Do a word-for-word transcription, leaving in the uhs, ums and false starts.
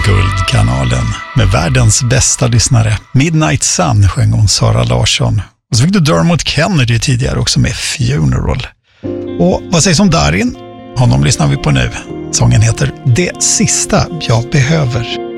Guldkanalen med världens bästa lyssnare. Midnight Sun sjöng hon Sara Larsson. Och så fick du Dermot Kennedy tidigare också med Funeral. Och vad sägs om Darin? Honom lyssnar vi på nu. Sången heter Det sista jag behöver.